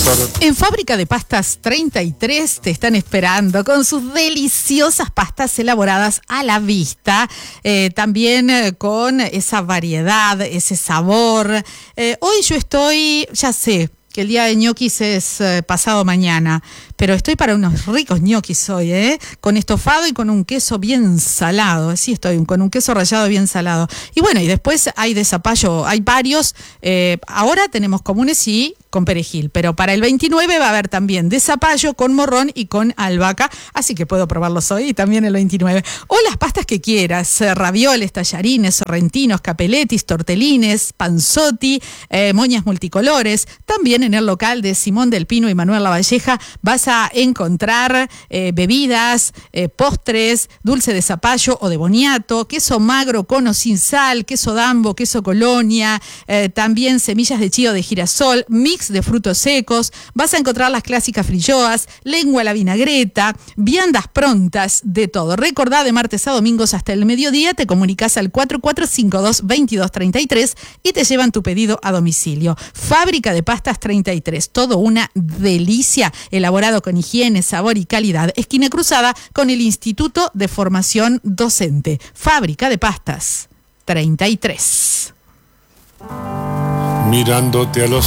En Fábrica de Pastas 33 te están esperando con sus deliciosas pastas elaboradas a la vista, también con esa variedad, ese sabor. Hoy yo estoy, ya sé que el día de ñoquis es pasado mañana, pero estoy para unos ricos ñoquis hoy, con estofado y con un queso bien salado. Sí, estoy con un queso rallado bien salado. Y bueno, y después hay de zapallo, hay varios. Ahora tenemos comunes y con perejil, pero para el 29 va a haber también de zapallo con morrón y con albahaca, así que puedo probarlos hoy y también el 29. O las pastas que quieras, ravioles, tallarines, sorrentinos, capeletis, tortelines, panzotti, moñas multicolores. También en el local de Simón del Pino y Manuel Lavalleja vas a encontrar bebidas, postres, dulce de zapallo o de boniato, queso magro con o sin sal, queso dambo, queso colonia, también semillas de chío de girasol, mix de frutos secos. Vas a encontrar las clásicas frilloas, lengua a la vinagreta, viandas prontas, de todo. Recordá, de martes a domingos hasta el mediodía te comunicas al 4452-2233 y te llevan tu pedido a domicilio. Fábrica de Pastas 33, todo una delicia, elaborado con higiene, sabor y calidad. Esquina cruzada con el Instituto de Formación Docente. Fábrica de Pastas 33. Mirándote a los